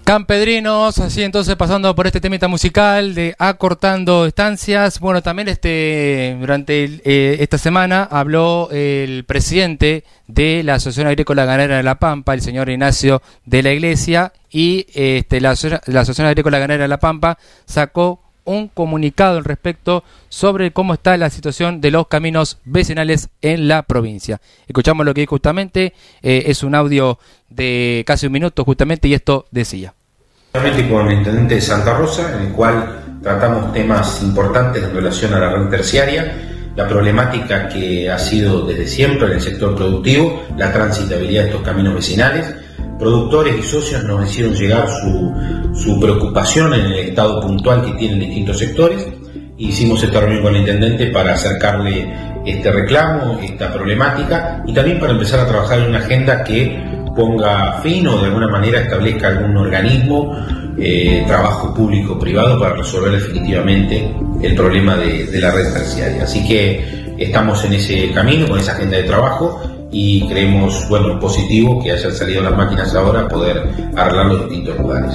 Campedrinos, así entonces pasando por este temita musical de Acortando Distancias. Bueno, también durante esta semana habló el presidente de la Asociación Agrícola Ganadera de La Pampa, el señor Ignacio de la Iglesia, y la Asociación Agrícola Ganadera de La Pampa sacó un comunicado al respecto sobre cómo está la situación de los caminos vecinales en la provincia. Escuchamos lo que dijo justamente, es un audio de casi un minuto justamente, y esto decía. Con el intendente de Santa Rosa, en el cual tratamos temas importantes en relación a la red terciaria, la problemática que ha sido desde siempre en el sector productivo, la transitabilidad de estos caminos vecinales. Productores y socios nos hicieron llegar su preocupación en el estado puntual que tienen distintos sectores. Hicimos esta reunión con el intendente para acercarle este reclamo, esta problemática, y también para empezar a trabajar en una agenda que ponga fin o de alguna manera establezca algún organismo, trabajo público-privado para resolver definitivamente el problema de la red terciaria. Así que estamos en ese camino, con esa agenda de trabajo, y creemos, positivo que hayan salido las máquinas ahora a poder arreglar los distintos lugares.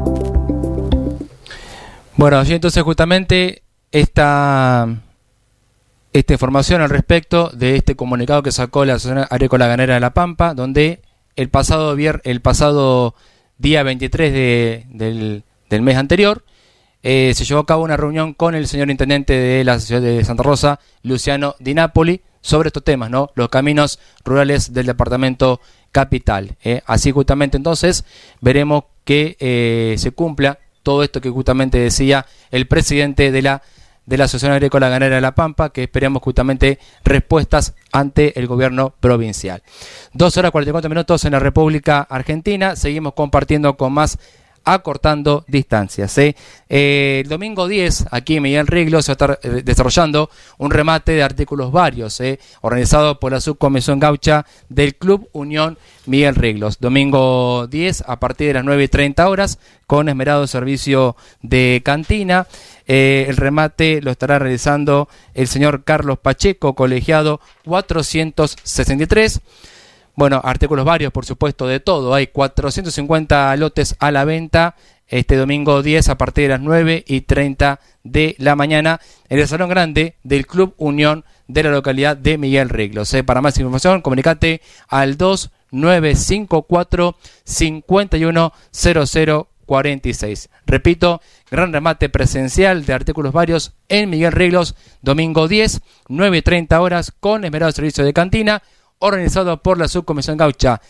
Bueno, así entonces justamente esta información al respecto de este comunicado que sacó la Asociación Agrícola Ganadera de La Pampa, donde el pasado día 23 del mes anterior se llevó a cabo una reunión con el señor intendente de la ciudad de Santa Rosa, Luciano Di Napoli, sobre estos temas, ¿no? Los caminos rurales del departamento capital. Así justamente entonces veremos que se cumpla todo esto que justamente decía el presidente de la Asociación Agrícola Ganadera de La Pampa, que esperemos justamente respuestas ante el gobierno provincial. 2 horas 44 minutos en la República Argentina. Seguimos compartiendo con más Acortando Distancias. El domingo 10, aquí en Miguel Riglos, se va a estar desarrollando un remate de artículos varios, organizado por la Subcomisión Gaucha del Club Unión Miguel Riglos. Domingo 10, a partir de las 9:30 horas, con esmerado servicio de cantina. El remate lo estará realizando el señor Carlos Pacheco, colegiado 463. Bueno, artículos varios, por supuesto, de todo. Hay 450 lotes a la venta este domingo 10 a partir de las 9:30 de la mañana en el Salón Grande del Club Unión de la localidad de Miguel Riglos. Para más información, comunicate al 2954 510046. Repito, gran remate presencial de artículos varios en Miguel Riglos, domingo 10, 9:30 horas, con esmerado servicio de cantina, organizado por la Subcomisión Gaucha